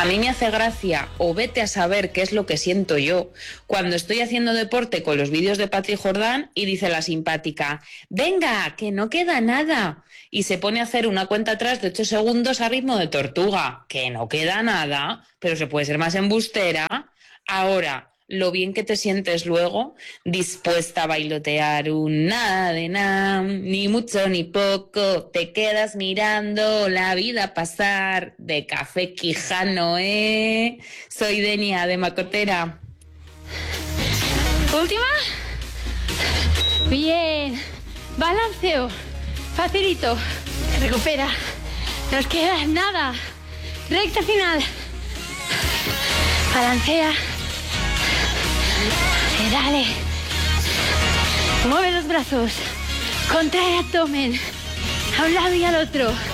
A mí me hace gracia, o vete a saber qué es lo que siento yo, cuando estoy haciendo deporte con los vídeos de Patri Jordán y dice la simpática, venga, que no queda nada. Y se pone a hacer una cuenta atrás de 8 segundos a ritmo de tortuga. Que no queda nada, pero se puede ser más embustera. Ahora, lo bien que te sientes luego, dispuesta a bailotear un nada de nada, ni mucho ni poco, te quedas mirando la vida pasar de Café Quijano, ¿eh? Soy Denia de Macotera. Última. Bien. Balanceo. Facilito. Recupera. Nos queda nada. Recta final. Balancea. Dale. Mueve los brazos. Contrae abdomen. A un lado y al otro.